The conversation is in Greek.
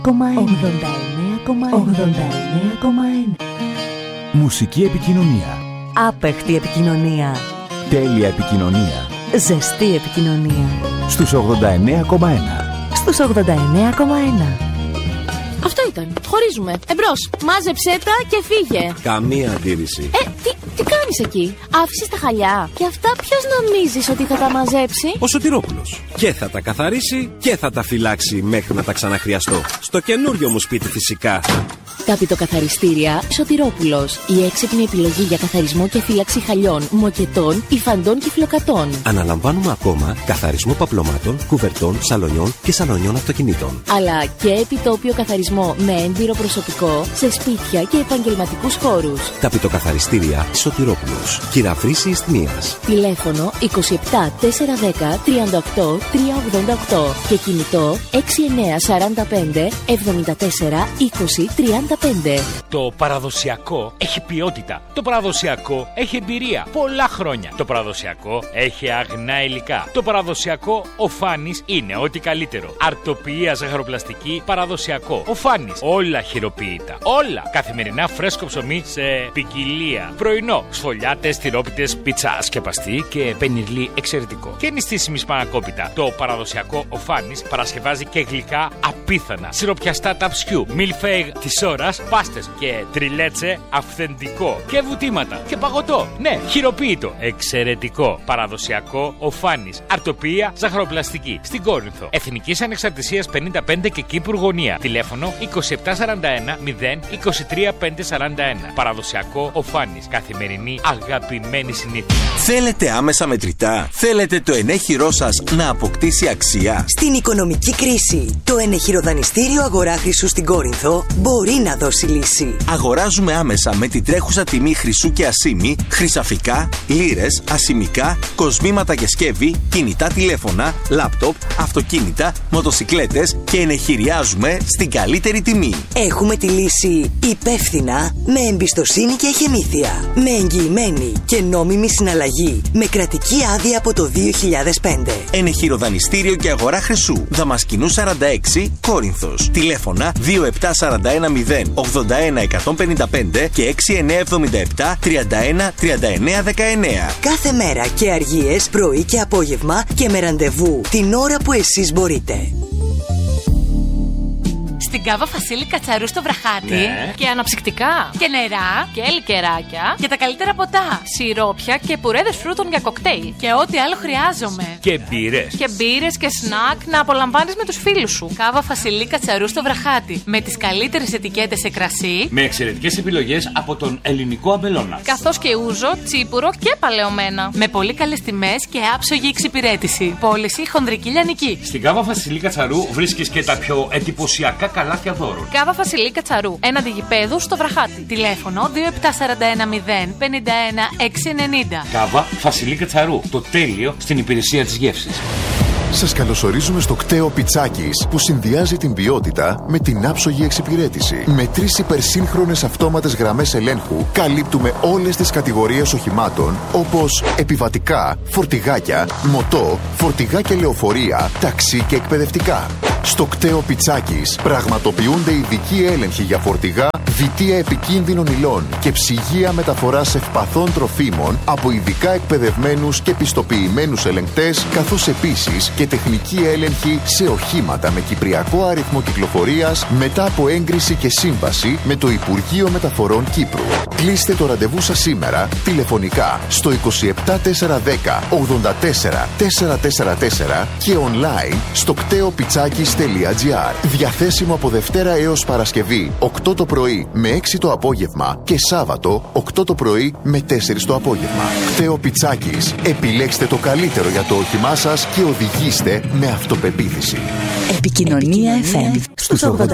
Μουσική επικοινωνία. Άπεχτη επικοινωνία. Τέλεια επικοινωνία. Ζεστή επικοινωνία. Στους 89,1. Στους 89,1. Αυτό ήταν. Χωρίζουμε. Εμπρός. Μάζεψέ τα και φύγε. Καμία αντίρρηση. Τι κάνεις εκεί? Άφησες τα χαλιά. Και αυτά ποιος νομίζεις ότι θα τα μαζέψει? Ο Σωτηρόπουλος. Και θα τα καθαρίσει και θα τα φυλάξει μέχρι να τα ξαναχρειαστώ. Στο καινούριο μου σπίτι φυσικά. Ταπητοκαθαριστήρια Σωτηρόπουλος. Η έξυπνη επιλογή για καθαρισμό και φύλαξη χαλιών, μοκετών, υφαντών και φλοκατών. Αναλαμβάνουμε ακόμα καθαρισμό παπλωμάτων, κουβερτών, σαλονιών και σαλονιών αυτοκινήτων. Αλλά και επιτόπιο καθαρισμό με έμπειρο προσωπικό σε σπίτια και επαγγελματικούς χώρους. Ταπητοκαθαριστήρια Σωτηρόπουλος. Κυραυρής Ιστνίας. Τηλέφωνο 27 410 38 388 και κινητό 6945 74 20 35. Το παραδοσιακό έχει ποιότητα. Το παραδοσιακό έχει εμπειρία. Πολλά χρόνια. Το παραδοσιακό έχει αγνά υλικά. Το παραδοσιακό ο Φάνης είναι ό,τι καλύτερο. Αρτοποιία ζαχαροπλαστική παραδοσιακό. Ο Φάνης. Όλα χειροποίητα. Όλα. Καθημερινά φρέσκο ψωμί σε ποικιλία. Πρωινό. Σφολιάτες, τυρόπιτες, πίτσα σκεπαστή και πενιρλί εξαιρετικό. Και νηστίσιμη σπανακόπιτα. Το παραδοσιακό ο Φάνης παρασκευάζει και γλυκά απίθανα. Σιροπιαστά ταψιού. Μιλφέγ της ώρας, πάστες και τριλέτσε αυθεντικό. Και βουτήματα και παγωτό. Ναι, χειροποίητο. Εξαιρετικό. Παραδοσιακό ο Φάνης. Αρτοποιία ζαχαροπλαστική. Στην Κόρινθο. Εθνικής Ανεξαρτησίας 55 και Κύπρου γωνία. Τηλέφωνο 2741 0 23 541. Παραδοσιακό ο Φάνης. Καθημερινή αγαπημένη συνήθεια. Θέλετε άμεσα μετρητά? Θέλετε το ενέχειρό σας να αποκτήσει αξία? Στην οικονομική κρίση, το ενεχειροδανιστήριο Αγορά Χρυσού στην Κόρινθο μπορεί να δώσει λύση. Αγοράζουμε άμεσα με την τρέχουσα τιμή χρυσού και ασήμι, χρυσαφικά, λίρες, ασημικά, κοσμήματα και σκεύη, κινητά τηλέφωνα, λάπτοπ, αυτοκίνητα, μοτοσικλέτες και ενεχειριάζουμε στην καλύτερη τιμή. Έχουμε τη λύση υπεύθυνα, με εμπιστοσύνη και εχεμήθεια. Με εγγυημένη και νόμιμη συναλλαγή, με κρατική άδεια από το 2005. Ενεχειροδανιστήριο και Αγορά Χρυσού. Δαμασκηνού 46, Κόρινθος. Τηλέφωνα 2741 0 81 155 και 6977 31 39 19. Κάθε μέρα και αργίες, πρωί και απόγευμα και με ραντεβού την ώρα που εσείς μπορείτε. Στην Κάβα Φασίλη Κατσαρού στο Βραχάτι. Ναι. Και αναψυκτικά. Και νερά. Και λικεράκια. Και τα καλύτερα ποτά. Σιρόπια και πουρέδες φρούτων για κοκτέιλ. Και ό,τι άλλο χρειάζομαι. Και μπύρες. Και μπύρες και σνακ να απολαμβάνεις με τους φίλους σου. Κάβα Φασίλη Κατσαρού στο Βραχάτι. Με τις καλύτερες ετικέτες σε κρασί. Με εξαιρετικές επιλογές από τον ελληνικό αμπελώνα. Καθώς και ούζο, τσίπουρο και παλαιωμένα. Με πολύ καλές τιμές και άψογη εξυπηρέτηση. Πώληση χονδρική λιανική. Στην Κάβα Φασιλή Κατσαρού βρίσκεις και τα πιο εντυπωσιακά καλάθια δώρων. Κάβα Φασιλή Κατσαρού, έναντι γηπέδου στο Βραχάτι. Τηλέφωνο 2741 0 51 690. Κάβα Φασιλή Κατσαρού, το τέλειο στην υπηρεσία της γεύσης. Σας καλωσορίζουμε στο κτέο Πιτσάκης, που συνδυάζει την ποιότητα με την άψογη εξυπηρέτηση. Με 3 υπερσύγχρονες αυτόματες γραμμές ελέγχου καλύπτουμε όλες τις κατηγορίες οχημάτων, όπως επιβατικά, φορτηγάκια, μοτό, φορτηγάκια λεωφορεία, ταξί και εκπαιδευτικά. Στο κτέο Πιτσάκης πραγματοποιούνται ειδικοί έλεγχοι για φορτηγά, βιτία επικίνδυνων υλών και ψυγεία μεταφοράς ευπαθών τροφίμων από ειδικά εκπαιδευμένους και πιστοποιημένους ελεγκτές, καθώς επίσης και τεχνική έλεγχη σε οχήματα με κυπριακό αριθμό κυκλοφορίας μετά από έγκριση και σύμβαση με το Υπουργείο Μεταφορών Κύπρου. Κλείστε το ραντεβού σας σήμερα τηλεφωνικά στο 27410 84 444 και online στο κτέοπιτσάκης.gr. Διαθέσιμο από Δευτέρα έως Παρασκευή 8 το πρωί με 6 το απόγευμα και Σάββατο 8 το πρωί με 4 το απόγευμα. Κτέο Πιτσάκης. Επιλέξτε το καλύτερο για το όχημά σας και οδηγήστε με αυτοπεποίθηση. Επικοινωνία FM στους 80.